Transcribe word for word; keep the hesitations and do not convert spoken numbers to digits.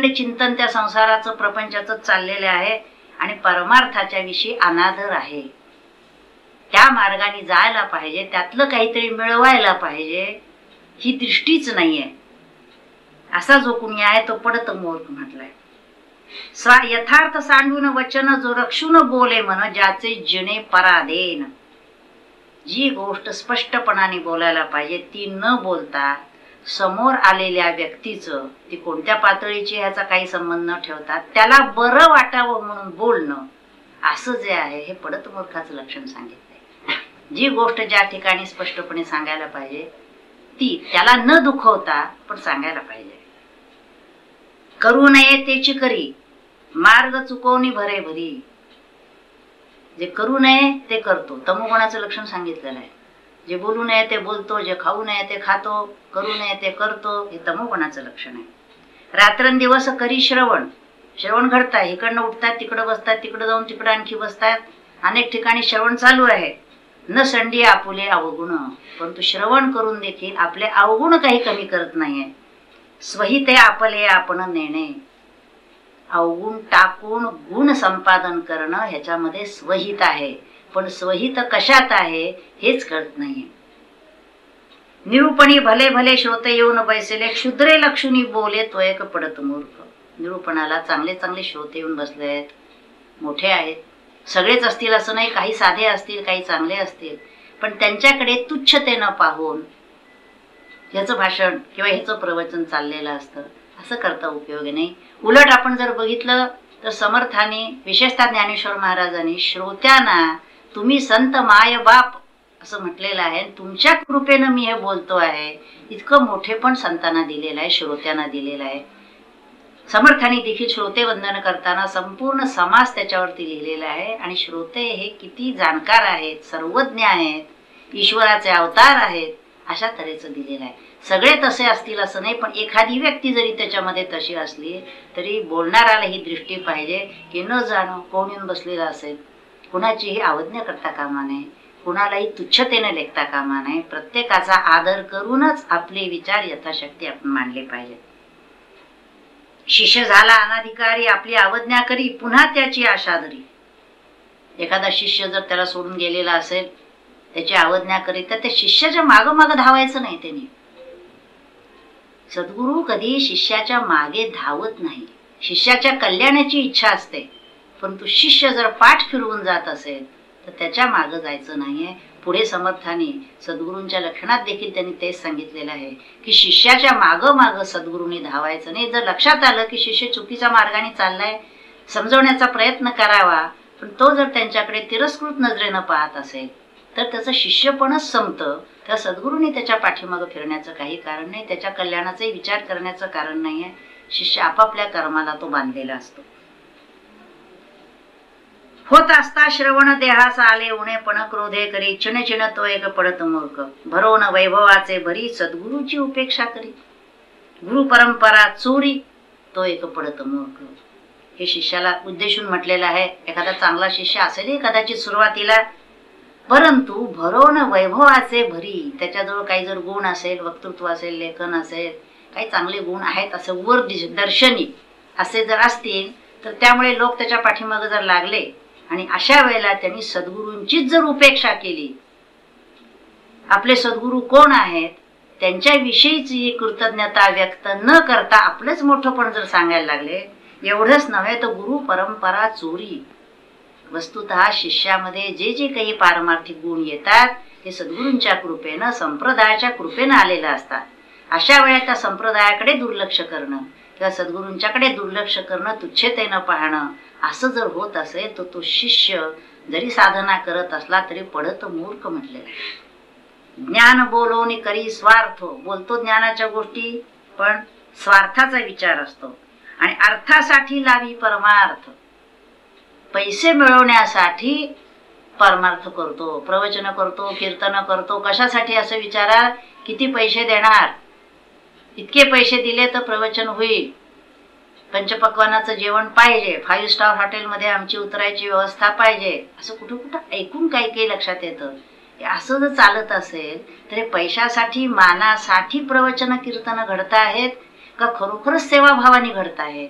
अखंड चिंतन त्या संसाराचं प्रपंचाचं चाललेलं आहे आणि परमार्थाच्या विषयी अनादर आहे. त्या मार्गाने जायला पाहिजे, त्यातलं काहीतरी मिळवायला पाहिजे, ही दृष्टीच नाहीये. असा जो कुणी आहे तो पडत मूर्ख म्हटलाय. स्वा यथार्थ सांडून वचन जो रक्षून बोले म्हण, ज्याचे जिणे पराधीन. जी गोष्ट स्पष्टपणाने बोलायला पाहिजे ती न बोलता समोर आलेल्या व्यक्तीचं ती कोणत्या पातळीची ह्याचा काही संबंध न ठेवता त्याला बरं वाटावं म्हणून बोलणं, असं जे आहे हे पडत मूर्खाचं लक्षण सांगितलंय. जी गोष्ट ज्या ठिकाणी स्पष्टपणे सांगायला पाहिजे ती त्याला न दुखवता पण सांगायला पाहिजे. करू नये तेची करी, मार्ग चुकवणी भरे भरी. जे करू नये ते करतो, तमोगुणाचं लक्षण सांगितलेलं आहे. जे बोलू नये ते बोलतो, जे खाऊ नये ते खातो, करू नये ते करतो, हे तमोगुणाचं लक्षण आहे. रात्रंदिवस करी श्रवण. श्रवण घडतात, इकडनं उठतात, तिकडं बसतात, तिकडं जाऊन तिकडं आणखी बसतात. अनेक ठिकाणी श्रवण चालू आहे. न संडी आपुले अवगुण, परंतु श्रवण करून देखील आपले अवगुण काही कमी करत नाहीये. स्वहिते आपले आपण नेणे. अवगुण टाकून गुण संपादन करणं ह्याच्यामध्ये स्वहित आहे, पण स्वहित कशात आहे हेच कळत नाहीये. निरूपणी भले भले श्रोते येऊन बैसले, क्षुद्रे लक्षुनी बोले तो एक पडत मूर्ख. निरूपणाला चांगले चांगले श्रोते येऊन बसले आहेत, मोठे आहेत. सगळेच असतील असं नाही, काही साधे असतील, काही चांगले असतील, पण त्यांच्याकडे तुच्छतेनं पाहून ह्याचं भाषण किंवा ह्याचं प्रवचन चाललेलं असतं, असं करता उपयोग नाही. उलट आपण जर बघितलं तर समर्थाने, विशेषतः ज्ञानेश्वर महाराजांनी श्रोत्यांना तुम्ही संत माय बाप असं म्हटलेलं आहे. तुमच्या कृपेनं मी हे बोलतो आहे, इतकं मोठे पण संतांना दिलेलं आहे, श्रोत्यांना दिलेलं आहे. समर्थाने देखील श्रोते वंदन करताना संपूर्ण समास त्याच्यावरती लिहिलेला आहे. आणि श्रोते हे किती जाणकार आहेत, सर्वज्ञ आहेत, ईश्वराचे अवतार आहेत, अशा तऱ्हेचं दिलेलं आहे. सगळे तसे असतील असं नाही, पण एखादी व्यक्ती जरी त्याच्यामध्ये तशी असली तरी बोलणाऱ्याला ही दृष्टी पाहिजे की न जाणं कोण येऊन बसलेला असेल, कुणाचीही अवज्ञा करता कामा नये, कुणालाही तुच्छतेने लेखता कामा नये. प्रत्येकाचा आदर करूनच आपले विचार यथाशक्ती आपण मांडले पाहिजे. शिष्य झाला अनाधिकारी, आपली अवज्ञा करी, पुन्हा त्याची आशा धरी. एखादा शिष्य जर त्याला सोडून गेलेला असेल, त्याची अवज्ञा करी, तर त्या शिष्याच्या मागं मागं धावायचं नाही. त्यांनी सद्गुरू कधी शिष्याच्या मागे धावत नाही. शिष्याच्या कल्याणाची इच्छा असते, परंतु शिष्य जर पाठ फिरवून जात असेल तर त्याच्या मागं जायचं नाहीये. पुढे समर्थाने सद्गुरूंच्या लक्षणात देखील त्यांनी तेच सांगितलेलं आहे की शिष्याच्या मागं मागं सद्गुरूंनी धावायचं नाही. जर लक्षात आलं की शिष्य चुकीच्या मार्गाने चाललाय, समजवण्याचा प्रयत्न करावा, पण तो जर त्यांच्याकडे तिरस्कृत नजरेनं पाहत असेल तर त्याचं शिष्यपणच संपतं. त्या सद्गुरूंनी त्याच्या पाठीमागं फिरण्याचं काही कारण नाही, त्याच्या कल्याणाचाही विचार करण्याचं कारण नाहीये. शिष्य आपापल्या कर्माला तो बांधलेला असतो. होत असता श्रवण देहास आले उणे, पण क्रोधे करी चिण चिण तो एक पडत मूर्ख. भरवून वैभवाचे भरी, सद्गुरूची उपेक्षा करी. गुरु परंपरा चोरी, तो एक पडत मूर्ख. हे शिष्याला उद्देशून म्हटलेलं आहे. एखादा चांगला शिष्य असेल कदाचित सुरुवातीला, परंतु भरवून वैभवाचे भरी, त्याच्याजवळ काही जर गुण असेल, वक्तृत्व असेल, लेखन असेल, काही चांगले गुण आहेत असे वर दर्शनी असे जर असतील तर त्यामुळे लोक त्याच्या पाठीमागे जर लागले आणि अशा वेळेला त्यांनी सद्गुरूंचीच जर उपेक्षा केली, आपले सद्गुरू कोण आहेत त्यांच्याविषयीची कृतज्ञता व्यक्त न करता आपलंच मोठंपण जर सांगायला लागले, एवढंच नव्हे तर गुरु परंपरा चोरी. वस्तुतः शिष्यामध्ये जे जे काही पारमार्थिक गुण येतात ते सद्गुरूंच्या कृपेनं, संप्रदायाच्या कृपेनं आलेलं असतात. अशा वेळेला त्या संप्रदायाकडे दुर्लक्ष करणं किंवा सद्गुरूंच्याकडे दुर्लक्ष करणं, तुच्छतेनं पाहणं, असं जर होत असेल तर तो शिष्य जरी साधना करत असला तरी पडत मूर्ख म्हटलेला आहे. ज्ञान बोलवणी करी स्वार्थ, बोलतो ज्ञानाच्या गोष्टी पण स्वार्थाचा विचार असतो. आणि अर्थासाठी लावी परमार्थ, पैसे मिळवण्यासाठी परमार्थ करतो, प्रवचन करतो, कीर्तन करतो. कशासाठी असं विचारा, किती पैसे देणार, इतके पैसे दिले तर प्रवचन होईल, पंचपक्वानाचं जेवण पाहिजे, फाईव्ह स्टार हॉटेलमध्ये आमची उतरायची व्यवस्था पाहिजे, असं कुठं कुठं ऐकून काही काही लक्षात येतं. असं जर चालत असेल तर पैशासाठी, मानासाठी प्रवचन कीर्तन घडत आहेत का खरोखरच सेवाभावाने घडत आहेत?